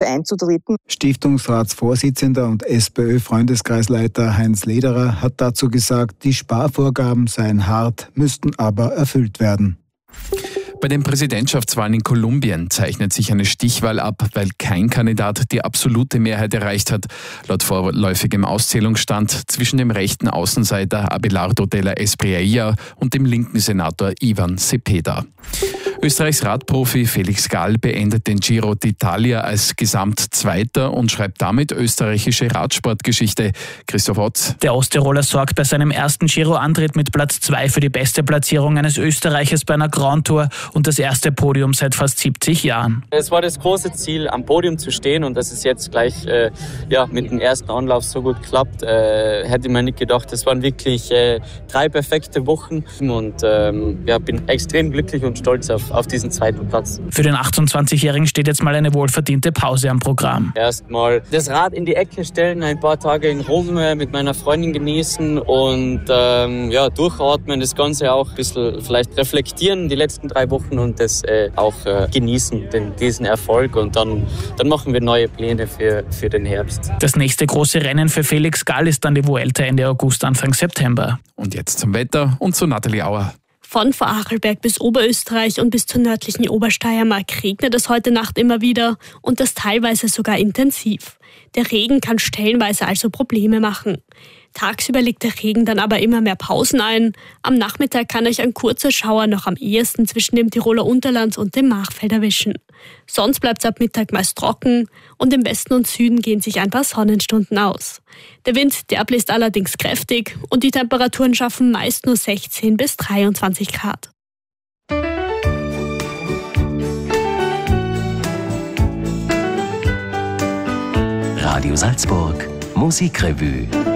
einzutreten. Stiftungsratsvorsitzender und SPÖ-Freundeskreisleiter Heinz Lederer hat dazu gesagt, die Sparvorgaben seien hart, müssten aber erfüllt werden. Bei den Präsidentschaftswahlen in Kolumbien zeichnet sich eine Stichwahl ab, weil kein Kandidat die absolute Mehrheit erreicht hat. Laut vorläufigem Auszählungsstand zwischen dem rechten Außenseiter Abelardo de la Espriella und dem linken Senator Ivan Cepeda. Österreichs Radprofi Felix Gall beendet den Giro d'Italia als Gesamtzweiter und schreibt damit österreichische Radsportgeschichte. Christoph Otz. Der Osttiroler sorgt bei seinem ersten Giro-Antritt mit Platz 2 für die beste Platzierung eines Österreichers bei einer Grand Tour und das erste Podium seit fast 70 Jahren. Es war das große Ziel, am Podium zu stehen, und dass es jetzt gleich mit dem ersten Anlauf so gut klappt, hätte man nicht gedacht. Es waren wirklich 3 perfekte Wochen und bin extrem glücklich und stolz auf diesen zweiten Platz. Für den 28-Jährigen steht jetzt mal eine wohlverdiente Pause am Programm. Erstmal das Rad in die Ecke stellen, ein paar Tage in Rom mit meiner Freundin genießen und durchatmen, das Ganze auch ein bisschen vielleicht reflektieren, die letzten 3 Wochen, und das auch genießen, diesen Erfolg, und dann machen wir neue Pläne für den Herbst. Das nächste große Rennen für Felix Gall ist dann die Vuelta Ende August, Anfang September. Und jetzt zum Wetter und zu Nathalie Auer. Von Vorarlberg bis Oberösterreich und bis zur nördlichen Obersteiermark regnet es heute Nacht immer wieder und das teilweise sogar intensiv. Der Regen kann stellenweise also Probleme machen. Tagsüber legt der Regen dann aber immer mehr Pausen ein. Am Nachmittag kann euch ein kurzer Schauer noch am ehesten zwischen dem Tiroler Unterland und dem Machfeld erwischen. Sonst bleibt es ab Mittag meist trocken und im Westen und Süden gehen sich ein paar Sonnenstunden aus. Der Wind, der bläst allerdings kräftig und die Temperaturen schaffen meist nur 16 bis 23 Grad. Radio Salzburg Musikrevue.